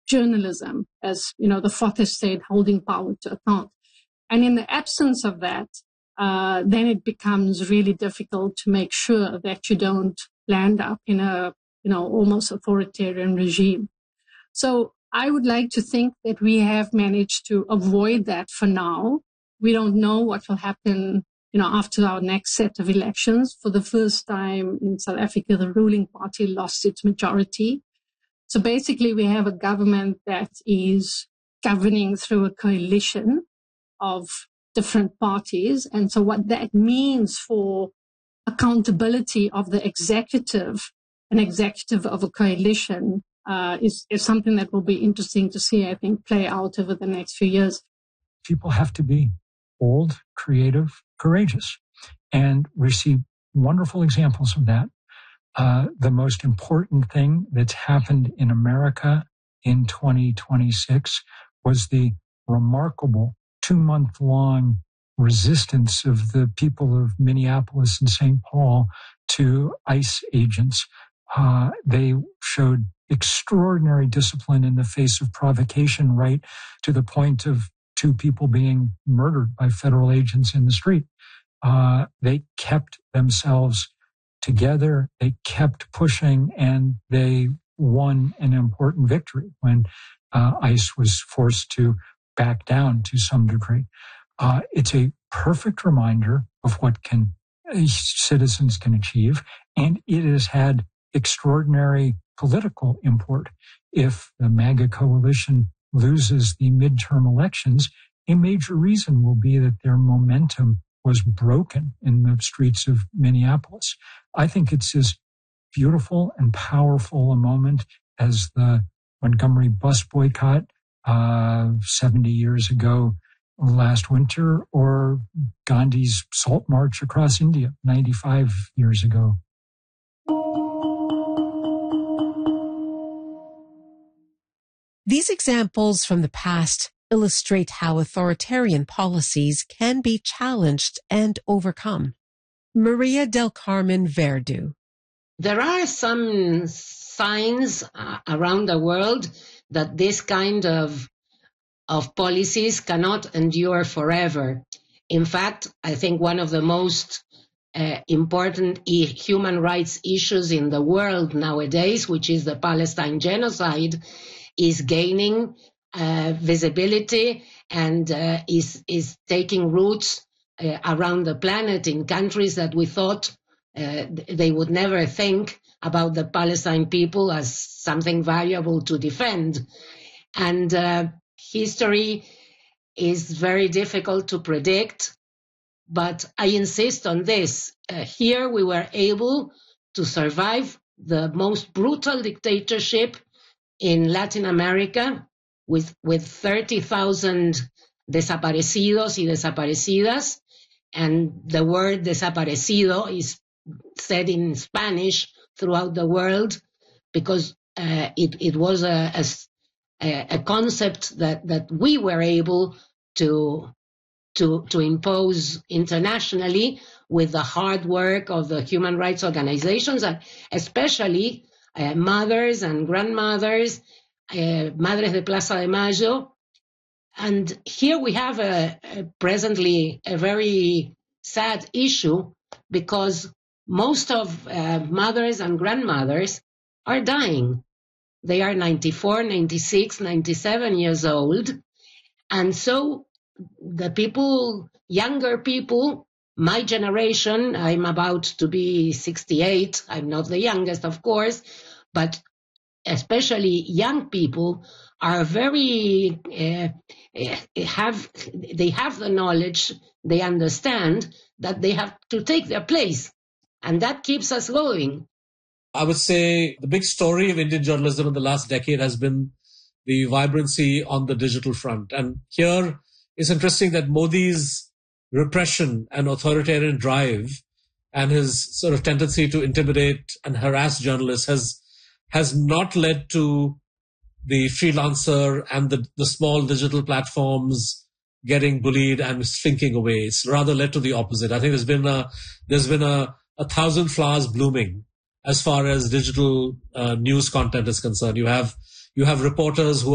journalism as, the fourth estate holding power to account. And in the absence of that, then it becomes really difficult to make sure that you don't land up in a, almost authoritarian regime. So I would like to think that we have managed to avoid that for now. We don't know what will happen, after our next set of elections. For the first time in South Africa, the ruling party lost its majority. So basically, we have a government that is governing through a coalition of different parties. And so what that means for accountability of the executive, an executive of a coalition, is something that will be interesting to see, I think, play out over the next few years. People have to be bold, creative, courageous. And we see wonderful examples of that. The most important thing that's happened in America in 2026 was the remarkable 2-month-long resistance of the people of Minneapolis and St. Paul to ICE agents. They showed extraordinary discipline in the face of provocation, right to the point of 2 people being murdered by federal agents in the street. They kept themselves together, they kept pushing, and they won an important victory when ICE was forced to back down to some degree. It's a perfect reminder of what citizens can achieve, and it has had extraordinary political import. If the MAGA coalition loses the midterm elections, a major reason will be that their momentum was broken in the streets of Minneapolis. I think it's as beautiful and powerful a moment as the Montgomery bus boycott 70 years ago last winter, or Gandhi's Salt March across India 95 years ago. These examples from the past illustrate how authoritarian policies can be challenged and overcome. Maria del Carmen Verdu. There are some signs around the world that this kind of policies cannot endure forever. In fact, I think one of the most important human rights issues in the world nowadays, which is the Palestine genocide, is gaining visibility and is taking roots around the planet in countries that we thought they would never think about the Palestine people as something valuable to defend. And history is very difficult to predict, but I insist on this. Here we were able to survive the most brutal dictatorship in Latin America with 30,000 desaparecidos y desaparecidas. And the word desaparecido is said in Spanish throughout the world because it was a concept that we were able to impose internationally with the hard work of the human rights organizations, and especially mothers and grandmothers, Madres de Plaza de Mayo. And here we have presently a very sad issue because most of mothers and grandmothers are dying. They are 94, 96, 97 years old. And so the people, younger people, my generation, I'm about to be 68. I'm not the youngest, of course, but especially young people are very, they have the knowledge, they understand that they have to take their place. And that keeps us going. I would say the big story of Indian journalism in the last decade has been the vibrancy on the digital front. And here it's interesting that Modi's repression and authoritarian drive and his sort of tendency to intimidate and harass journalists has not led to the freelancer and the small digital platforms getting bullied and shrinking away. It's rather led to the opposite. I think there's been a thousand flowers blooming as far as digital news content is concerned. You have reporters who